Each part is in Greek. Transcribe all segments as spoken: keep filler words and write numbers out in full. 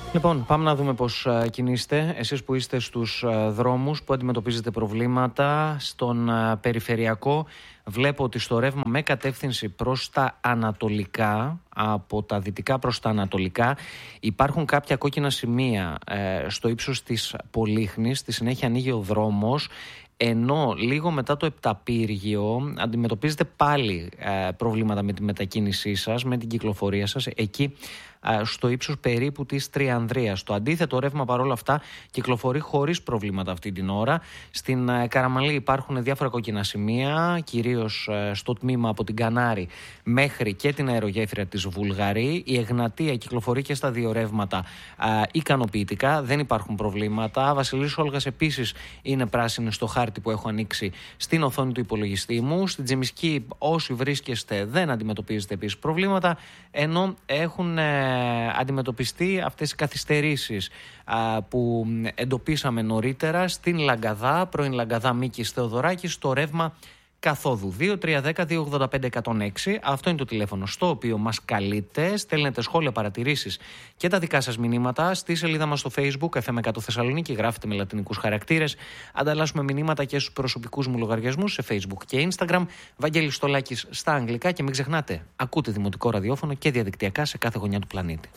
Λοιπόν, πάμε να δούμε πώς uh, κινείστε. Εσείς που είστε στους uh, δρόμους, που αντιμετωπίζετε προβλήματα στον uh, περιφερειακό. Βλέπω ότι στο ρεύμα με κατεύθυνση προς τα ανατολικά, από τα δυτικά προς τα ανατολικά, υπάρχουν κάποια κόκκινα σημεία uh, στο ύψος της Πολύχνης. Στη συνέχεια ανοίγει ο δρόμος. Ενώ λίγο μετά το Επταπύργιο αντιμετωπίζετε πάλι ε, προβλήματα με τη μετακίνησή σας, με την κυκλοφορία σας, εκεί ε, στο ύψος περίπου της Τριανδρίας. Το αντίθετο ρεύμα παρόλα αυτά κυκλοφορεί χωρίς προβλήματα αυτή την ώρα. Στην ε, Καραμαλή υπάρχουν διάφορα κόκκινα σημεία, κυρίως ε, στο τμήμα από την Κανάρη μέχρι και την αερογέφυρα της Βουλγαρή. Η Εγνατία κυκλοφορεί και στα δύο ρεύματα ε, ικανοποιητικά, δεν υπάρχουν προβλήματα. Βασιλής Όλγας επίσης είναι πράσινη στο χάρτη που έχω ανοίξει στην οθόνη του υπολογιστή μου. Στην Τζιμισκή, όσοι βρίσκεστε, δεν αντιμετωπίζετε επίσης προβλήματα, ενώ έχουν ε, αντιμετωπιστεί αυτές οι καθυστερήσεις ε, που εντοπίσαμε νωρίτερα στην Λαγκαδά, πρώην Λαγκαδά Μίκης Θεοδωράκης, στο ρεύμα καθόδου. δύο τρία ένα μηδέν δύο ογδόντα πέντε εκατόν έξι. Αυτό είναι το τηλέφωνο στο οποίο μας καλείτε. Στέλνετε σχόλια, παρατηρήσεις και τα δικά σας μηνύματα στη σελίδα μας στο Facebook εφ εμ εκατό Θεσσαλονίκη. Γράφετε με λατινικούς χαρακτήρες. Ανταλλάσσουμε μηνύματα και στους προσωπικούς μου λογαριασμούς σε Facebook και Instagram. Βαγγέλης Στολάκης στα αγγλικά. Και μην ξεχνάτε, ακούτε δημοτικό ραδιόφωνο και διαδικτυακά σε κάθε γωνιά του πλανήτη.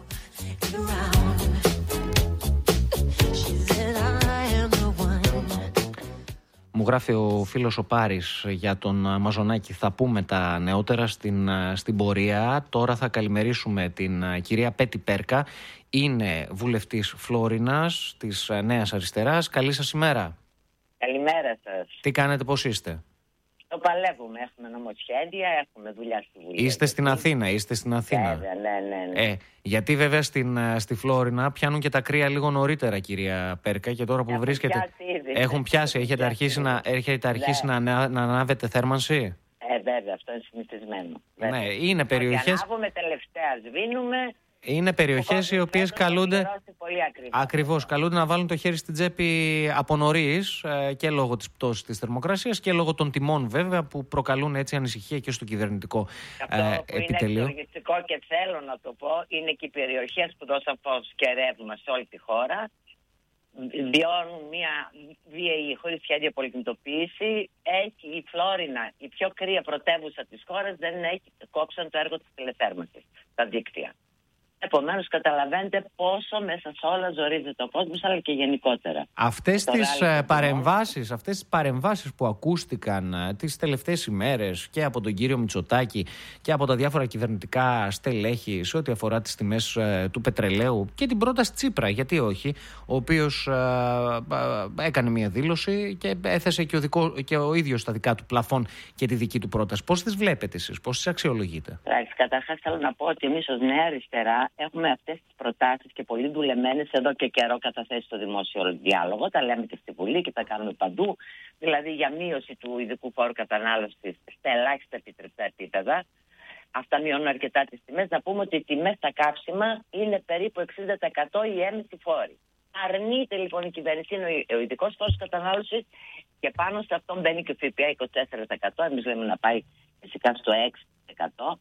Μου γράφει ο φίλος ο Πάρης για τον Μαζονάκη. Θα πούμε τα νεότερα στην, στην πορεία. Τώρα θα καλημερίσουμε την κυρία Πέτη Πέρκα. Είναι βουλευτής Φλόρινας της Νέας Αριστεράς. Καλή σας ημέρα. Καλημέρα σας. Τι κάνετε, πώς είστε? Το παλεύουμε, έχουμε νομοσχέδια, έχουμε δουλειά στη Βουλή. Είστε στην Αθήνα, είστε στην Αθήνα. Βέβαια, ναι, ναι, ναι. Ε, γιατί βέβαια στην, στη Φλόρινα πιάνουν και τα κρύα λίγο νωρίτερα, κυρία Πέρκα, και τώρα που έχουν βρίσκεται. Πιάσει ήδη, έχουν πιάσει, έχετε πιάσει αρχίσει, να, έχετε αρχίσει ναι. να, να ανάβετε θέρμανση. Ε, βέβαια, αυτό είναι συνηθισμένο. Ναι, είναι περιοχές. Να ανάβουμε τελευταία, σβήνουμε. Είναι περιοχές οι οποίες καλούνται. Ακριβώς, καλούνται να βάλουν το χέρι στην τσέπη από νωρίς και λόγω της πτώσης της θερμοκρασίας και λόγω των τιμών, βέβαια, που προκαλούν έτσι ανησυχία και στο κυβερνητικό αυτό ε, που επιτελείο. Είναι εξοργιστικό και θέλω να το πω, είναι και οι περιοχές που δώσαν φως και ρεύμα σε όλη τη χώρα. Βιώνουν μια βίαιη, χωρίς σχέδιο πολυκινητοποίηση. Έχει η Φλόρινα, η πιο κρύα πρωτεύουσα της χώρας, δεν έχει κόψαν το έργο της τηλεθέρμανσης στα δίκτυα. Επομένως, καταλαβαίνετε πόσο μέσα σε όλα ζορίζεται ο κόσμος, αλλά και γενικότερα. Αυτές τις παρεμβάσεις, αυτές τις παρεμβάσεις που ακούστηκαν τις τελευταίες ημέρες και από τον κύριο Μητσοτάκη και από τα διάφορα κυβερνητικά στελέχη σε ό,τι αφορά τις τιμές του πετρελαίου και την πρόταση Τσίπρα, γιατί όχι, ο οποίος έκανε μια δήλωση και έθεσε και ο, δικό, και ο ίδιος στα δικά του πλαφόν και τη δική του πρόταση. Πώς τις βλέπετε εσείς, πώς τις αξιολογείτε? Καταρχάς, θέλω να πω ότι εμείς ως Νέα Αριστερά έχουμε αυτές τις προτάσεις και πολύ δουλεμένες εδώ και καιρό καταθέσει στο δημόσιο διάλογο. Τα λέμε και στη Βουλή και τα κάνουμε παντού. Δηλαδή για μείωση του ειδικού φόρου κατανάλωσης στα ελάχιστα επιτρεπτά επίπεδα. Αυτά μειώνουν αρκετά τις τιμές. Να πούμε ότι οι τιμές στα καύσιμα είναι περίπου εξήντα τοις εκατό οι έμεσοι φόροι. Αρνείται λοιπόν η κυβέρνηση, είναι ο ειδικός φόρος κατανάλωσης και πάνω σε αυτόν μπαίνει και ο ΦΠΑ είκοσι τέσσερα τοις εκατό. Εμείς λέμε να πάει φυσικά στο έξι τοις εκατό.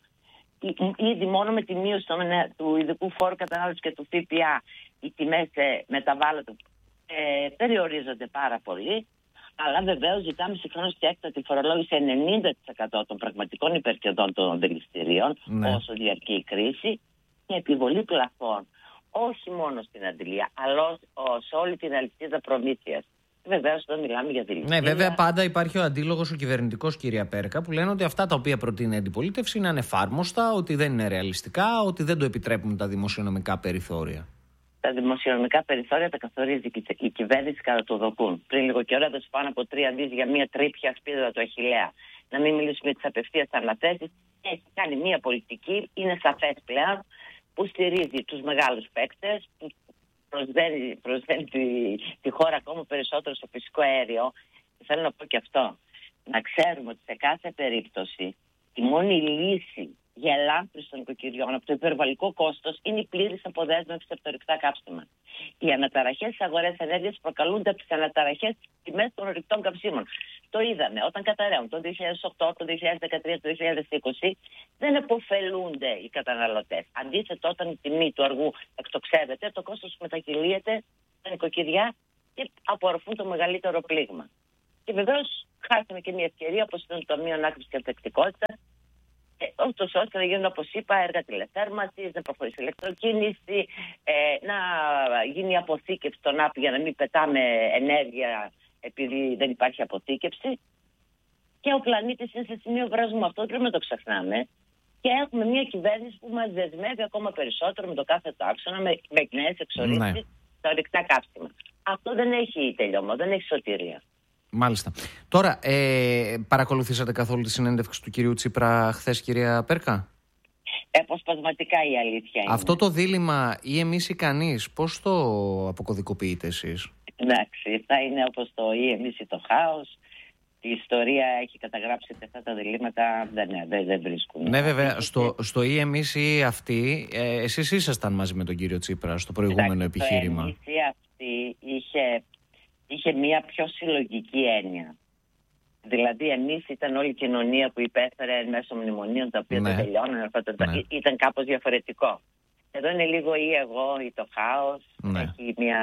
Ήδη μόνο με τη μείωση του ειδικού φόρου κατανάλωσης και του ΦΠΑ οι τιμές μεταβάλλονται, ε, περιορίζονται πάρα πολύ. Αλλά βεβαίως ζητάμε συγχρόνως και έκτατη φορολόγηση ενενήντα τοις εκατό των πραγματικών υπερκερδών των δηληστηρίων, ναι, όσο διαρκεί η κρίση, και επιβολή πλαφών όχι μόνο στην αντιλία, αλλά σε όλη την αλυσίδα προμήθειας. Βεβαίως εδώ μιλάμε για δηληστήρια. Ναι, βέβαια πάντα υπάρχει ο αντίλογος ο κυβερνητικός, κυρία Πέρκα, που λένε ότι αυτά τα οποία προτείνει η αντιπολίτευση είναι ανεφάρμοστα, ότι δεν είναι ρεαλιστικά, ότι δεν το επιτρέπουν τα δημοσιονομικά περιθώρια. Τα δημοσιονομικά περιθώρια τα καθορίζει η κυβέρνηση κατά το δοκούν. Πριν λίγο καιρό έδωσε πάνω από τρία δις για μια τρίπια σπίδα του Αχιλλέα. Να μην μιλήσουμε για τις απευθείας αναθέσεις. Έχει κάνει μια πολιτική, είναι σαφές πλέον, που στηρίζει τους μεγάλους παίκτες, που προσβαίνει, προσβαίνει τη, τη χώρα ακόμα περισσότερο στο φυσικό αέριο. Και θέλω να πω και αυτό. Να ξέρουμε ότι σε κάθε περίπτωση η μόνη λύση για ελάφρυνση των οικοκυριών από το υπερβαλλικό κόστος είναι η πλήρης αποδέσμευση από τα ορυκτά καύσιμα. Οι αναταραχές στις αγορές ενέργειας προκαλούνται από τις αναταραχές στις τιμές των ορυκτών καυσίμων. Το είδαμε όταν καταραίουν το δύο χιλιάδες οκτώ, το δύο χιλιάδες δεκατρία, το δύο χιλιάδες είκοσι, δεν επωφελούνται οι καταναλωτές. Αντίθετα, όταν η τιμή του αργού εκτοξεύεται, το κόστος μετακυλίεται στα νοικοκυριά και απορροφούν το μεγαλύτερο πλήγμα. Και βεβαίως χάσαμε και μια ευκαιρία, όπως ήταν το Ταμείο Ανάκαμψης και Ανθεκτικότητας, ούτως ώστε να γίνουν, όπως είπα, έργα τηλεθέρμανσης, να προχωρήσει η ηλεκτροκίνηση, ε, να γίνει αποθήκευση των ΑΠ για να μην πετάμε ενέργεια επειδή δεν υπάρχει αποθήκευση. Και ο πλανήτης είναι σε σημείο βρασμού. Αυτό δεν πρέπει να το ξεχνάμε. Και έχουμε μια κυβέρνηση που μας δεσμεύει ακόμα περισσότερο με το κάθε άξονα, με, με νέες εξορίξεις, ναι, στα ορυκτά καύσιμα. Αυτό δεν έχει τελειώμα, δεν έχει σωτηρία. Μάλιστα. Τώρα, ε, παρακολουθήσατε καθόλου τη συνέντευξη του κυρίου Τσίπρα χθες, κυρία Πέρκα? Αποσπασματικά η αλήθεια είναι. Αυτό το δίλημμα ή εμείς ή κανείς, πώς το αποκωδικοποιείτε εσείς? Εντάξει, θα είναι όπως το ή εμείς ή το χάος. Η ιστορία έχει καταγράψει ότι αυτά τα διλήμματα δεν, δεν, δεν βρίσκουν. Ναι, βέβαια. Στο, στο ή εμείς ή αυτή, ε, εσείς ήσασταν μαζί με τον κύριο Τσίπρα στο προηγούμενο Εντάξει, επιχείρημα. Το εμείς ή αυτή είχε, είχε μια πιο συλλογική έννοια. Δηλαδή, εμείς ήταν όλη η κοινωνία που υπέφερε μέσω μνημονίων τα οποία ναι. δεν τελειώνουν. Ναι. Ήταν κάπως διαφορετικό. Εδώ είναι λίγο ή εγώ ή το χάος. Ναι. Έχει μια,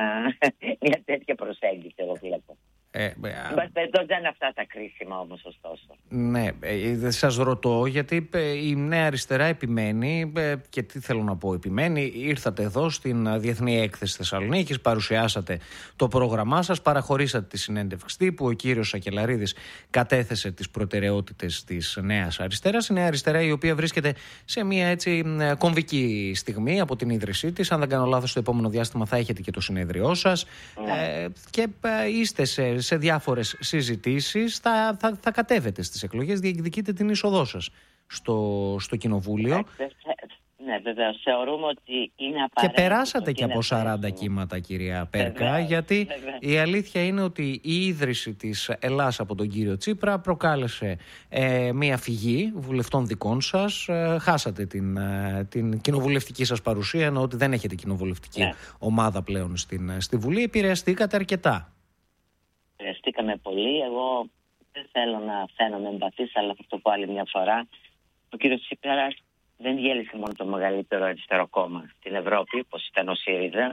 μια τέτοια προσέγγιση, εγώ βλέπω. Ε, ε, δεν είναι αυτά τα κρίσιμα όμως, ωστόσο. Ναι, ε, σας ρωτώ γιατί ε, η Νέα Αριστερά επιμένει ε, και τι θέλω να πω επιμένει. Ήρθατε εδώ στην Διεθνή Έκθεση Θεσσαλονίκης, παρουσιάσατε το πρόγραμμά σας, παραχωρήσατε τη συνέντευξη τύπου, ο κύριος Σακελαρίδης κατέθεσε τις προτεραιότητες της Νέας Αριστεράς. Η Νέα Αριστερά η οποία βρίσκεται σε μια έτσι κομβική στιγμή από την ίδρυσή της. Αν δεν κάνω λάθος, στο επόμενο διάστημα θα έχετε και το συνέδριό σας ε, και ε, είστε σε σε διάφορες συζητήσεις, θα, θα, θα κατέβετε στις εκλογές, διεκδικείτε την είσοδό σας στο, στο κοινοβούλιο. Ναι, βεβαίως. Θεωρούμε ότι είναι απαραίτητο. Και περάσατε και από σαράντα κύματα, κυρία Πέρκα, βεβαίως, γιατί βεβαίως. Η αλήθεια είναι ότι η ίδρυση της Ελλάς από τον κύριο Τσίπρα προκάλεσε ε, μία φυγή βουλευτών δικών σας. Ε, χάσατε την, ε, την κοινοβουλευτική σας παρουσία, ενώ ότι δεν έχετε κοινοβουλευτική ναι. ομάδα πλέον στην, στη Βουλή. Επηρεαστήκατε αρκετά. Επηρεαστήκαμε πολύ. Εγώ δεν θέλω να φαίνομαι εμπαθής, αλλά θα το πω άλλη μια φορά. Ο κύριος Τσίπρας δεν διέλυσε μόνο το μεγαλύτερο αριστερό κόμμα στην Ευρώπη, όπως ήταν ο ΣΥΡΙΖΑ,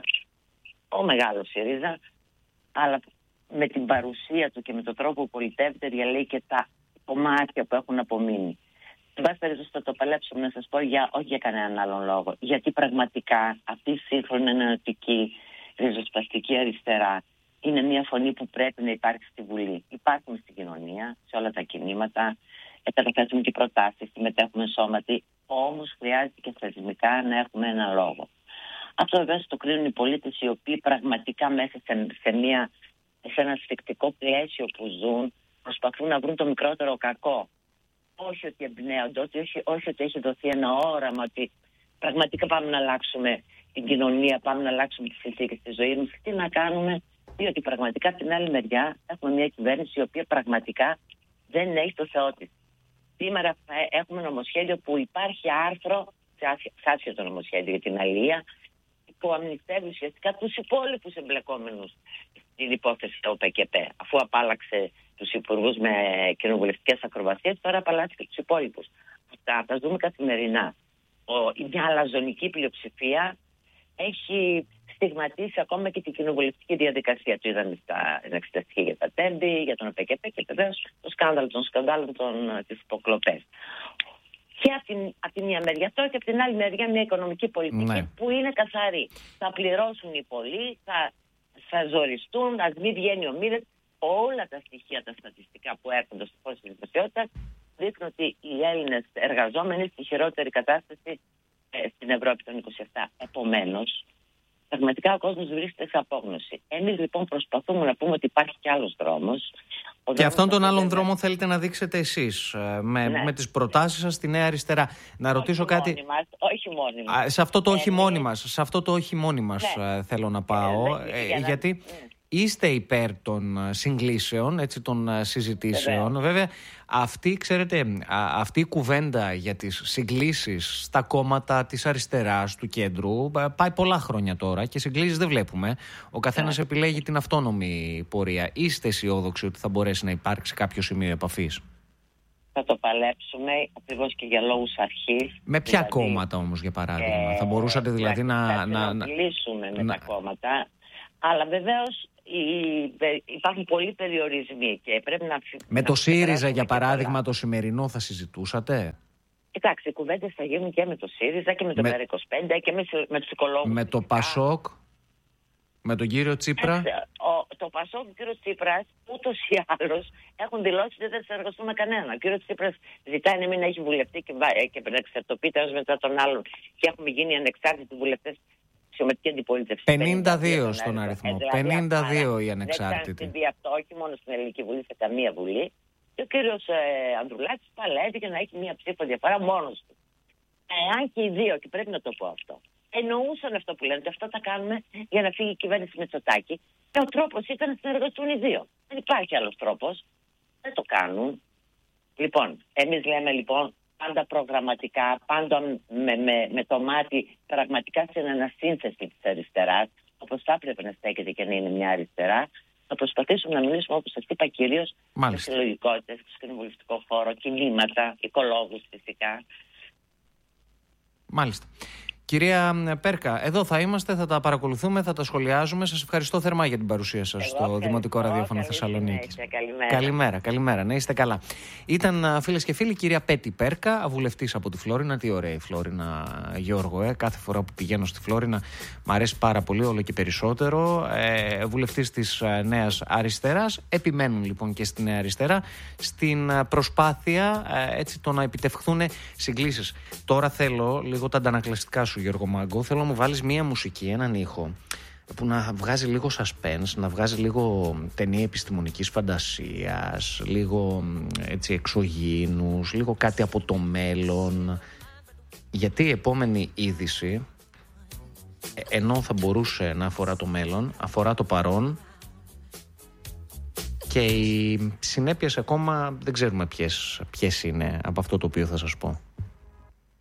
ο μεγάλος ΣΥΡΙΖΑ, αλλά με την παρουσία του και με τον τρόπο που πολιτεύεται διαλύει και τα κομμάτια που έχουν απομείνει. Εν πάση περιπτώσει θα το παλέψουμε να σας πω για, όχι για κανέναν άλλον λόγο. Γιατί πραγματικά αυτή η σύγχρονη ενωτική ριζοσπαστική αριστερά είναι μια φωνή που πρέπει να υπάρχει στη Βουλή. Υπάρχουν στην κοινωνία, σε όλα τα κινήματα, καταθέσουμε και προτάσεις, συμμετέχουμε σώματι, όμως χρειάζεται και θεσμικά να έχουμε ένα λόγο. Αυτό βέβαια το κρίνουν οι πολίτες οι οποίοι πραγματικά μέσα σε, σε, μια, σε ένα σφιχτικό πλαίσιο που ζουν προσπαθούν να βρουν το μικρότερο κακό. Όχι ότι εμπνέονται, όχι, όχι ότι έχει δοθεί ένα όραμα ότι πραγματικά πάμε να αλλάξουμε την κοινωνία, πάμε να αλλάξουμε τις συνθήκες της ζωής μας. Τι να κάνουμε, διότι πραγματικά από την άλλη μεριά έχουμε μια κυβέρνηση η οποία πραγματικά δεν έχει το Θεό της. Σήμερα έχουμε νομοσχέδιο που υπάρχει άρθρο, σε άσχετο νομοσχέδιο για την αλία, που αμνηστεύει ουσιαστικά τους υπόλοιπους εμπλεκόμενους στην υπόθεση του ΟΠΕΚΕΠ. Αφού απάλαξε τους υπουργούς με κοινοβουλευτικές ακροβασίες, τώρα απαλλάσσει και τους υπόλοιπους. Αυτά τα δούμε καθημερινά. Ο, μια αλαζονική πλειοψηφία έχει στιγματίσει ακόμα και την κοινοβουλευτική διαδικασία. Το είδαμε στα εξεταστική για τα τέμπη, για τον ΟΠΕΚΕΠ και βεβαίως το σκάνδαλο των σκανδάλων της υποκλοπές. Και από την, από τη μία μεριά αυτό και από την άλλη μεριά μια οικονομική πολιτική ναι. που είναι καθαρή. Θα πληρώσουν οι πολλοί, θα, θα ζοριστούν, ας μην βγαίνει ο μοίρες. Όλα τα στοιχεία, τα στατιστικά που έρχονται στο φως της δημοσιότητας δείχνουν ότι οι Έλληνες εργαζόμενοι είναι στη χειρότερη κατάσταση ε, στην Ευρώπη των είκοσι επτά. Επομένως, πραγματικά ο κόσμος βρίσκεται σε απόγνωση. Εμείς λοιπόν προσπαθούμε να πούμε ότι υπάρχει κι άλλος δρόμος. Και αυτόν τον άλλον δρόμο θέλετε να δείξετε εσείς με, ναι. με τις προτάσεις σας στη Νέα Αριστερά. Να όχι ρωτήσω κάτι. Μόνοι μας, όχι μόνοι μας. Σε αυτό το ε, όχι μόνοι μας, σε αυτό το όχι μόνοι μας ναι. θέλω να πάω. Ε, ε, για γιατί, να... είστε υπέρ των συγκλήσεων, έτσι, των συζητήσεων. Βέβαια, Βέβαια αυτή, ξέρετε, αυτή η κουβέντα για τις συγκλήσεις στα κόμματα της αριστεράς, του κέντρου, πάει πολλά χρόνια τώρα και συγκλήσεις δεν βλέπουμε. Ο καθένας yeah. επιλέγει την αυτόνομη πορεία. Είστε αισιόδοξοι ότι θα μπορέσει να υπάρξει κάποιο σημείο επαφής? Θα το παλέψουμε ακριβώς και για λόγους αρχής. Με ποια δηλαδή, κόμματα όμως, για παράδειγμα? Ε, θα μπορούσατε δηλαδή να... Θα να, να μιλήσουμε με να... τα κόμματα. Αλλά βεβαίως υπάρχουν πολλοί περιορισμοί και πρέπει να... Με να το ΣΥΡΙΖΑ, για παράδειγμα, πολλά. Το σημερινό θα συζητούσατε? Κοιτάξτε, οι κουβέντες θα γίνουν και με το ΣΥΡΙΖΑ και με το ΜΕΡΑ είκοσι πέντε και με, με τους οικολόγους. Με το ΠΑΣΟΚ, με τον κύριο Τσίπρα. Ο, το ΠΑΣΟΚ και ο κύριος Τσίπρας ούτως ή άλλως έχουν δηλώσει ότι δεν θα συνεργαστούν με κανέναν. Ο κύριος Τσίπρας ζητάει να μην έχει βουλευτή και, και να εξαρτοποιείται ένας μετά τον άλλον. Και έχουμε γίνει ανεξάρτητοι βουλευτές. πενήντα δύο στον αριθμό. Δηλαδή, πενήντα δύο οι ανεξάρτητοι. Δεν συμβεί αυτό όχι μόνο στην Ελληνική Βουλή, σε καμία Βουλή. Και ο κύριος ε, Ανδρουλάκης παλεύει για να έχει μία ψήφο διαφορά μόνος του. Εάν και οι δύο, και πρέπει να το πω αυτό, εννοούσαν αυτό που λένε, ότι αυτό θα κάνουμε για να φύγει η κυβέρνηση Μητσοτάκη, και ο τρόπος ήταν να συνεργαστούν οι δύο. Δεν υπάρχει άλλος τρόπος. Δεν το κάνουν. Λοιπόν, εμείς λέμε λοιπόν πάντα προγραμματικά, πάντα με, με, με το μάτι πραγματικά στην ανασύνθεση της αριστεράς, όπως θα έπρεπε να στέκεται και να είναι μια αριστερά, να προσπαθήσουμε να μιλήσουμε, όπως σας είπα, κυρίως για συλλογικότητες, στο κοινοβουλευτικό χώρο, κινήματα, οικολόγους φυσικά. Μάλιστα. Κυρία Πέρκα, εδώ θα είμαστε, θα τα παρακολουθούμε, θα τα σχολιάζουμε. Σας ευχαριστώ θερμά για την παρουσία σας Εγώ στο Δημοτικό Ραδιόφωνο Θεσσαλονίκης. Καλημέρα. Καλημέρα, καλημέρα. Να είστε καλά. Ήταν, φίλες και φίλοι, η κυρία Πέτη Πέρκα, βουλευτής από τη Φλόρινα. Τι ωραία η Φλόρινα, Γιώργο, ε. Κάθε φορά που πηγαίνω στη Φλόρινα μου αρέσει πάρα πολύ, όλο και περισσότερο. Ε, βουλευτής της Νέας Αριστεράς. Επιμένουν λοιπόν και στη Νέα Αριστερά στην προσπάθεια ε, έτσι, το να επιτευχθούν συγκλήσεις. Τώρα θέλω λίγο τα αντανακλαστικά σου, Γιώργο Μάγκο, θέλω να μου βάλεις μία μουσική, έναν ήχο που να βγάζει λίγο suspense, να βγάζει λίγο ταινία επιστημονικής φαντασίας, λίγο έτσι εξωγήινους, λίγο κάτι από το μέλλον, γιατί η επόμενη είδηση, ενώ θα μπορούσε να αφορά το μέλλον, αφορά το παρόν και οι συνέπειες ακόμα δεν ξέρουμε ποιες, ποιες είναι από αυτό το οποίο θα σας πω.